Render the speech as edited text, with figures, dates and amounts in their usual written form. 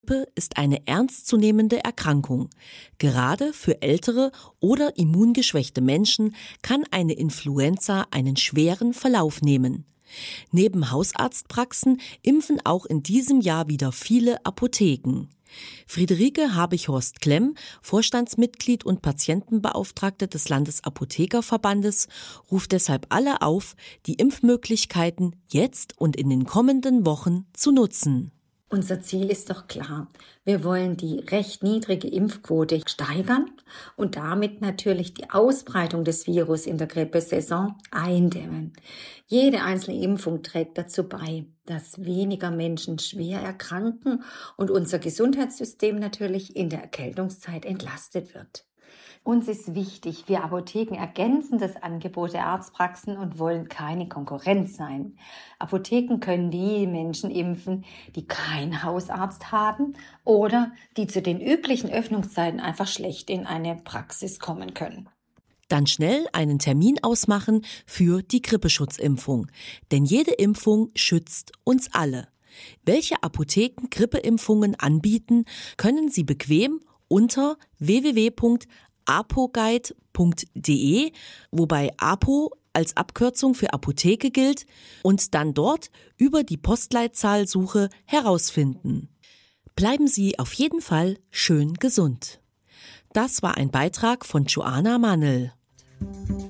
Grippe ist eine ernstzunehmende Erkrankung. Gerade für ältere oder immungeschwächte Menschen kann eine Influenza einen schweren Verlauf nehmen. Neben Hausarztpraxen impfen auch in diesem Jahr wieder viele Apotheken. Friederike Habichhorst-Klemm, Vorstandsmitglied und Patientenbeauftragte des Landesapothekerverbandes, ruft deshalb alle auf, die Impfmöglichkeiten jetzt und in den kommenden Wochen zu nutzen. Unser Ziel ist doch klar. Wir wollen die recht niedrige Impfquote steigern und damit natürlich die Ausbreitung des Virus in der Grippesaison eindämmen. Jede einzelne Impfung trägt dazu bei, dass weniger Menschen schwer erkranken und unser Gesundheitssystem natürlich in der Erkältungszeit entlastet wird. Uns ist wichtig, wir Apotheken ergänzen das Angebot der Arztpraxen und wollen keine Konkurrenz sein. Apotheken können die Menschen impfen, die keinen Hausarzt haben oder die zu den üblichen Öffnungszeiten einfach schlecht in eine Praxis kommen können. Dann schnell einen Termin ausmachen für die Grippeschutzimpfung. Denn jede Impfung schützt uns alle. Welche Apotheken Grippeimpfungen anbieten, können Sie bequem unter www.apoguide.de, wobei Apo als Abkürzung für Apotheke gilt, und dann dort über die Postleitzahlsuche herausfinden. Bleiben Sie auf jeden Fall schön gesund. Das war ein Beitrag von Joanna Mannel.